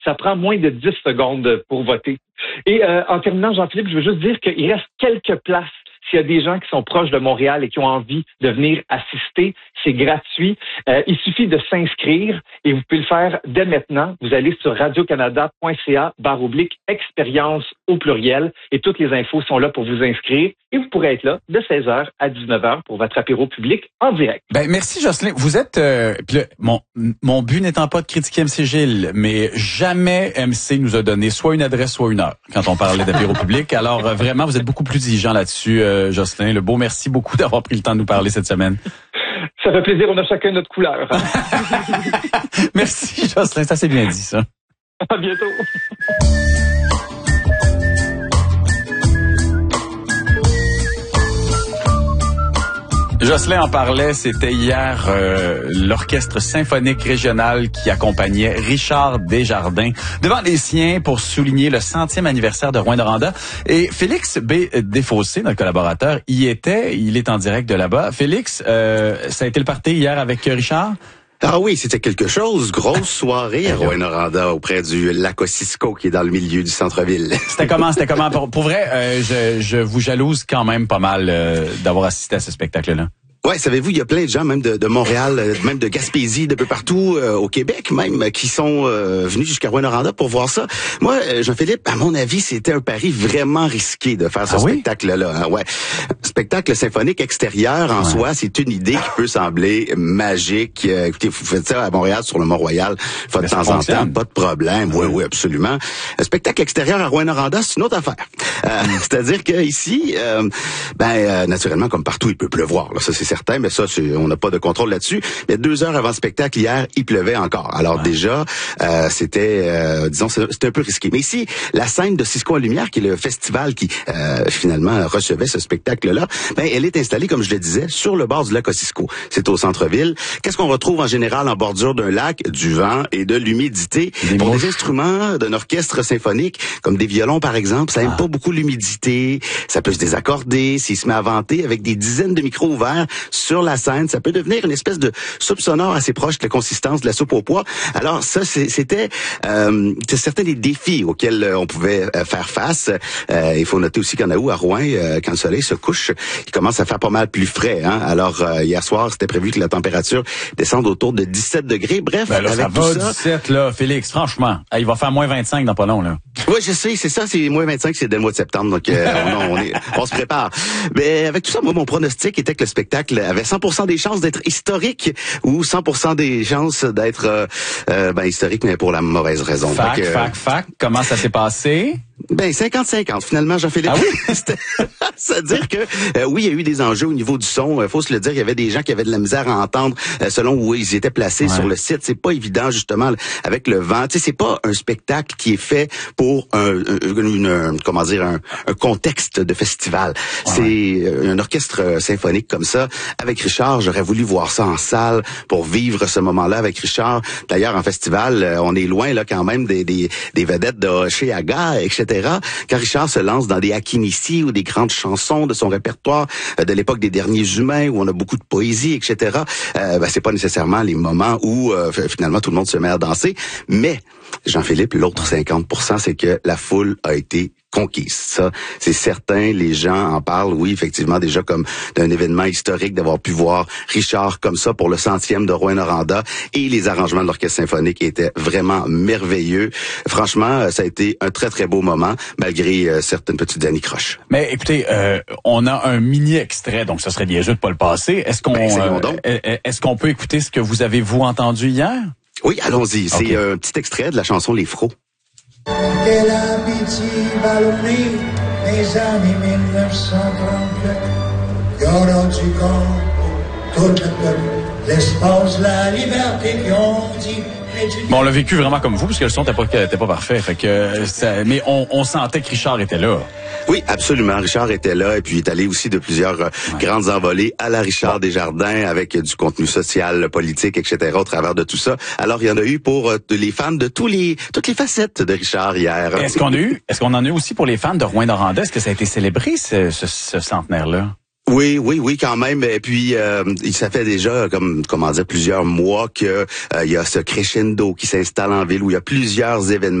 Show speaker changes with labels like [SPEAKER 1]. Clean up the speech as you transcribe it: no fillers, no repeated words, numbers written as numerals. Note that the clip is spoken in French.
[SPEAKER 1] Ça prend moins de 10 secondes pour voter. Et en terminant, Jean-Philippe, je veux juste dire qu'il reste quelques places. S'il y a des gens qui sont proches de Montréal et qui ont envie de venir assister, c'est gratuit. Il suffit de s'inscrire et vous pouvez le faire dès maintenant. Vous allez sur radiocanada.ca/expérience au pluriel et toutes les infos sont là pour vous inscrire et vous pourrez être là de 16h à 19h pour votre apéro public en direct.
[SPEAKER 2] Ben merci Jocelyn. Vous êtes puis là, mon but n'étant pas de critiquer MC Gilles, mais jamais MC nous a donné soit une adresse soit une heure quand on parlait d'apéro public. Alors vraiment vous êtes beaucoup plus exigeant là-dessus. Jocelyn Lebeau, merci beaucoup d'avoir pris le temps de nous parler cette semaine.
[SPEAKER 1] Ça fait plaisir, on a chacun notre couleur.
[SPEAKER 2] Merci Jocelyn, ça c'est bien dit ça.
[SPEAKER 1] À bientôt.
[SPEAKER 2] Jocelyn en parlait, c'était hier l'orchestre symphonique régional qui accompagnait Richard Desjardins devant les siens pour souligner le 100e anniversaire de Rouyn-Noranda. Et Félix B. Desfossés, notre collaborateur, y était, il est en direct de là-bas. Félix, ça a été le party hier avec Richard?
[SPEAKER 3] Ah oui, c'était quelque chose. Grosse soirée à Rouyn-Noranda auprès du lac Ossisco qui est dans le milieu du centre-ville.
[SPEAKER 2] C'était comment? Pour vrai, je vous jalouse quand même pas mal d'avoir assisté à ce spectacle-là.
[SPEAKER 3] Ouais, savez-vous, il y a plein de gens, même de Montréal, même de Gaspésie, de peu partout au Québec, même, qui sont venus jusqu'à Rouyn-Noranda pour voir ça. Moi, Jean-Philippe, à mon avis, c'était un pari vraiment risqué de faire ce spectacle-là. Ouais, spectacle symphonique extérieur en soi, c'est une idée qui peut sembler magique. Écoutez, vous faites ça à Montréal sur le Mont-Royal, de temps en temps, pas de problème. Oui, absolument. Un spectacle extérieur à Rouyn-Noranda, c'est une autre affaire. C'est-à-dire que ici, naturellement, comme partout, il peut pleuvoir. Là, ça, c'est certain, mais ça, on n'a pas de contrôle là-dessus. Mais 2 heures avant le spectacle hier, il pleuvait encore. Alors déjà, c'était un peu risqué. Mais ici, la scène de Cisco en Lumière, qui est le festival qui finalement recevait ce spectacle-là, elle est installée, comme je le disais, sur le bord du lac Ossisco. C'est au centre-ville. Qu'est-ce qu'on retrouve en général en bordure d'un lac? Du vent et de l'humidité. Pour des instruments d'un orchestre symphonique, comme des violons par exemple, ça aime pas beaucoup l'humidité. Ça peut se désaccorder s'il se met à vanter avec des dizaines de micros ouverts sur la scène. Ça peut devenir une espèce de soupe sonore assez proche de la consistance de la soupe au pois. Alors ça, c'était certains des défis auxquels on pouvait faire face. Il faut noter aussi qu'en août, à Rouen, quand le soleil se couche, il commence à faire pas mal plus frais. Alors hier soir, c'était prévu que la température descende autour de 17 degrés. Bref,
[SPEAKER 2] avec
[SPEAKER 3] ça
[SPEAKER 2] tout ça... 17, là, Félix, franchement. Il va faire moins 25 dans pas long, là.
[SPEAKER 3] Oui, je sais, c'est ça, c'est moins 25, c'est dès le mois de septembre, donc on se prépare. Mais avec tout ça, moi, mon pronostic était que le spectacle avait 100% des chances d'être historique ou 100% des chances d'être historique, mais pour la mauvaise raison.
[SPEAKER 2] Fac. Comment ça s'est passé?
[SPEAKER 3] 50-50, finalement, Jean-Philippe.
[SPEAKER 2] Ah oui?
[SPEAKER 3] C'est-à-dire que, oui, il y a eu des enjeux au niveau du son. Faut se le dire, il y avait des gens qui avaient de la misère à entendre selon où ils étaient placés sur le site. C'est pas évident, justement, avec le vent. Tu sais, c'est pas un spectacle qui est fait pour un contexte de festival. C'est un orchestre symphonique comme ça. Avec Richard, j'aurais voulu voir ça en salle pour vivre ce moment-là avec Richard. D'ailleurs, en festival, on est loin, là, quand même, des vedettes de Hoché Aga, etc. Quand Richard se lance dans des Akinissi ou des grandes chansons de son répertoire de l'époque des Derniers Humains où on a beaucoup de poésie, etc. C'est pas nécessairement les moments où finalement tout le monde se met à danser. Mais Jean-Philippe, l'autre 50%, c'est que la foule a été conquise. Ça, c'est certain. Les gens en parlent, oui, effectivement, déjà comme d'un événement historique d'avoir pu voir Richard comme ça pour le 100e de Rouyn-Noranda, et les arrangements de l'orchestre symphonique étaient vraiment merveilleux. Franchement, ça a été un très, très beau moment, malgré certaines petites anicroches.
[SPEAKER 2] Mais écoutez, on a un mini extrait, donc ce serait niaiseux de pas le passer. Est-ce qu'on peut écouter ce que vous avez, vous, entendu hier?
[SPEAKER 3] Oui, allons-y. C'est un petit extrait de la chanson Les Frots.
[SPEAKER 4] Dès la pitié vallonnée des années 1930, il y aura du corps pour tout le peuple, l'espace, la liberté qui ont dit.
[SPEAKER 2] Bon, on l'a vécu vraiment comme vous, parce que le son n'était pas parfait. Fait que mais on sentait que Richard était là.
[SPEAKER 3] Oui, absolument. Richard était là, et puis il est allé aussi de plusieurs grandes envolées à la Richard Desjardins, avec du contenu social, politique, etc. au travers de tout ça. Alors, il y en a eu pour les fans de toutes les facettes de Richard hier.
[SPEAKER 2] Est-ce qu'on en a eu aussi pour les fans de Rouyn-Noranda? Est-ce que ça a été célébré, ce centenaire-là?
[SPEAKER 3] Oui, quand même. Et puis, ça fait déjà, comment dire, plusieurs mois que il y a ce crescendo qui s'installe en ville où il y a plusieurs événements